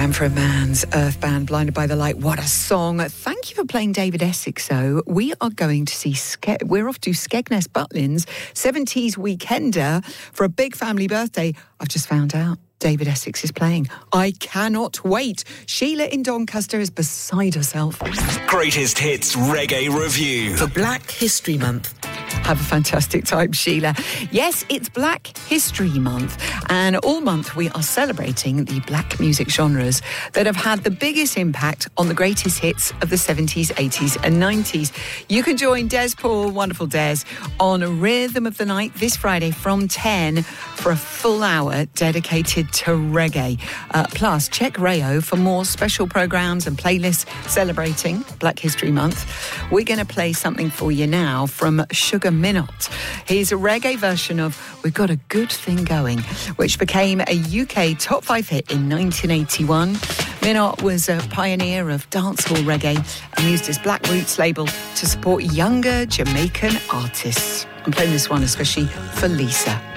Manfred Mann's Earth Band, Blinded by the Light. What a song. Thank you for playing David Essex, though. We are going to see, we're off to Skegness Butlins 70s Weekender for a big family birthday. I've just found out David Essex is playing. I cannot wait. Sheila in Doncaster is beside herself. Greatest Hits Reggae Review. For Black History Month. Have a fantastic time, Sheila. Yes, it's Black History Month, and all month we are celebrating the black music genres that have had the biggest impact on the greatest hits of the 70s, 80s and 90s. You can join Des Paul, wonderful Des, on Rhythm of the Night this Friday from 10 for a full hour dedicated to reggae. Plus, check Rayo for more special programmes and playlists celebrating Black History Month. We're going to play something for you now from Sugar Minott. Here's a reggae version of We've Got a Good Thing Going, which became a UK top 5 hit in 1981. Minott was a pioneer of dancehall reggae and used his Black Roots label to support younger Jamaican artists. I'm playing this one especially for Lisa.